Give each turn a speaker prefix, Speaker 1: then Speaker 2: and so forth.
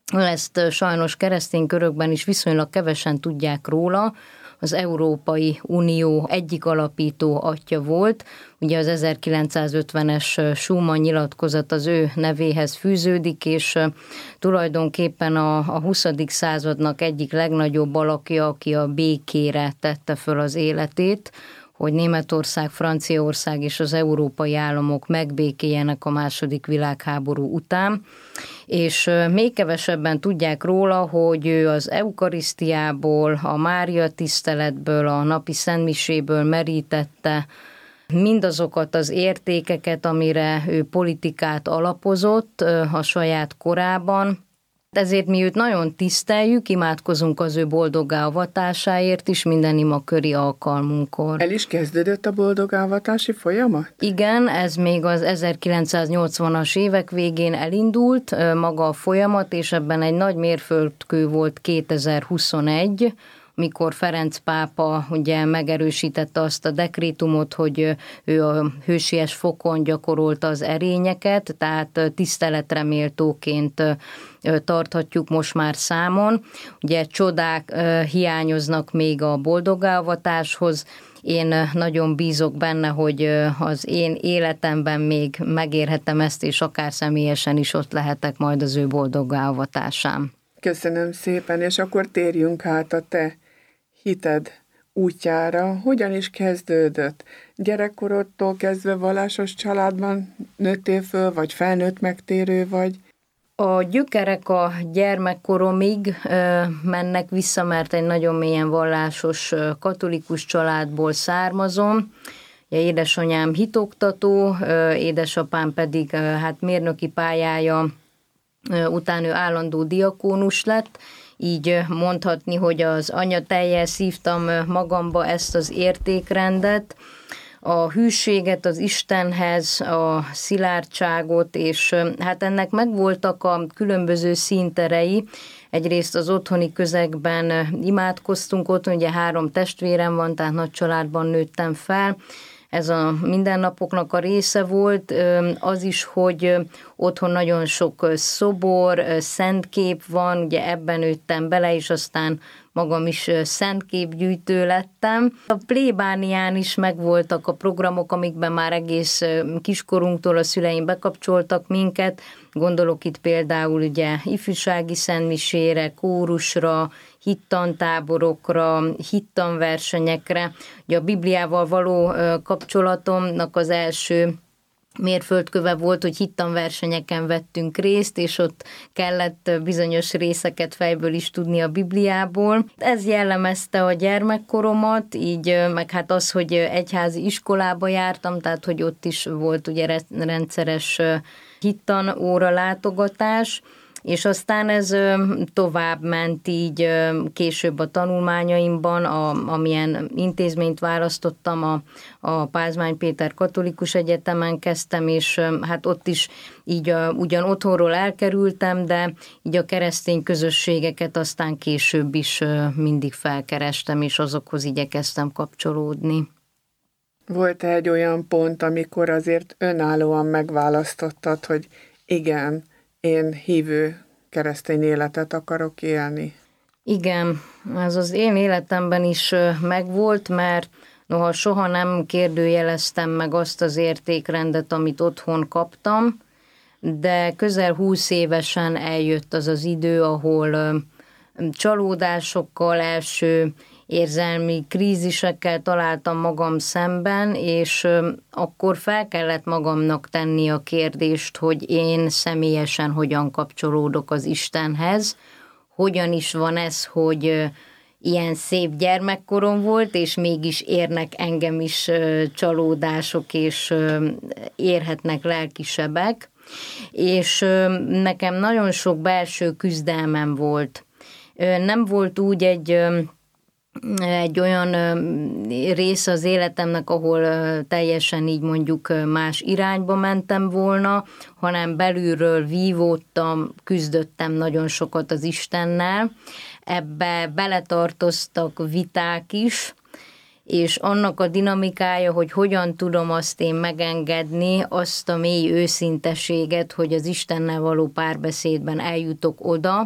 Speaker 1: ezt sajnos keresztény körökben is viszonylag kevesen tudják róla, az Európai Unió egyik alapító atya volt, ugye az 1950-es Schuman nyilatkozat az ő nevéhez fűződik, és tulajdonképpen a 20. századnak egyik legnagyobb alakja, aki a békére tette föl az életét, hogy Németország, Franciaország és az európai államok megbékéljenek a második világháború után, és még kevesebben tudják róla, hogy ő az eukarisztiából, a Mária tiszteletből, a napi szentmiséből merítette mindazokat az értékeket, amire ő politikát alapozott a saját korában. Ezért mi őt nagyon tiszteljük, imádkozunk az ő boldoggá avatásáért is minden imaköri alkalmunkor.
Speaker 2: El is kezdődött a boldoggá avatási folyamat?
Speaker 1: Igen, ez még az 1980-as évek végén elindult maga a folyamat, és ebben egy nagy mérföldkő volt 2021, mikor Ferenc pápa ugye megerősítette azt a dekrétumot, hogy ő a hősies fokon gyakorolta az erényeket, tehát tiszteletre méltóként tarthatjuk most már számon. Ugye csodák hiányoznak még a boldoggá avatáshoz. Én nagyon bízok benne, hogy az én életemben még megérhetem ezt, és akár személyesen is ott lehetek majd az ő boldoggá avatásán.
Speaker 2: Köszönöm szépen, és akkor térjünk át a te hited útjára. Hogyan is kezdődött? Gyerekkorodtól kezdve vallásos családban nőttél föl, vagy felnőtt megtérő vagy?
Speaker 1: A gyökerek a gyermekkoromig mennek vissza, mert egy nagyon mélyen vallásos katolikus családból származom. Édesanyám hitoktató, édesapám pedig hát mérnöki pályája után ő állandó diakónus lett, így mondhatni, hogy az anyatejjel szívtam magamba ezt az értékrendet, a hűséget az Istenhez, a szilárdságot, és hát ennek megvoltak a különböző színterei. Egyrészt az otthoni közegben imádkoztunk, otthon ugye 3 testvérem van, tehát nagy családban nőttem fel. Ez a mindennapoknak a része volt, az is, hogy otthon nagyon sok szobor, szentkép van, ugye ebben nőttem bele, és aztán magam is szentképgyűjtő lettem. A plébánián is megvoltak a programok, amikben már egész kiskorunktól a szüleim bekapcsoltak minket. Gondolok itt például ugye ifjúsági szentmisére, kórusra, hittantáborokra, hittanversenyekre. Ugye a Bibliával való kapcsolatomnak az első mérföldköve volt, hogy hittanversenyeken vettünk részt, és ott kellett bizonyos részeket fejből is tudni a Bibliából. Ez jellemezte a gyermekkoromat, így meg hát az, hogy egyházi iskolába jártam, tehát hogy ott is volt ugye rendszeres hittan óra látogatás, és aztán ez tovább ment így később a tanulmányaimban, amilyen intézményt választottam, a Pázmány Péter Katolikus Egyetemen kezdtem, és hát ott is így ugyan otthonról elkerültem, de így a keresztény közösségeket aztán később is mindig felkerestem, és azokhoz igyekeztem kapcsolódni.
Speaker 2: Volt-e egy olyan pont, amikor azért önállóan megválasztottad, hogy igen, én hívő keresztény életet akarok élni?
Speaker 1: Igen, ez az én életemben is megvolt, mert noha soha nem kérdőjeleztem meg azt az értékrendet, amit otthon kaptam, de közel 20 évesen eljött az az idő, ahol csalódásokkal, első érzelmi krízisekkel találtam magam szemben, és akkor fel kellett magamnak tenni a kérdést, hogy én személyesen hogyan kapcsolódok az Istenhez, hogyan is van ez, hogy ilyen szép gyermekkorom volt, és mégis érnek engem is csalódások, és érhetnek lelkisebek, és nekem nagyon sok belső küzdelmem volt. Nem volt úgy egy olyan rész az életemnek, ahol teljesen így mondjuk más irányba mentem volna, hanem belülről vívódtam, küzdöttem nagyon sokat az Istennel. Ebbe beletartoztak viták is, és annak a dinamikája, hogy hogyan tudom azt én megengedni, azt a mély őszinteséget, hogy az Istennel való párbeszédben eljutok oda,